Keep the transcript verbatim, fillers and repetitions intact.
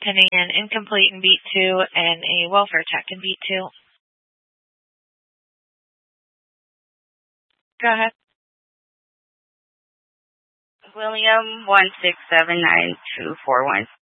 pending an incomplete in beat two and a welfare check in beat two. Go ahead. William one six seven nine two four one.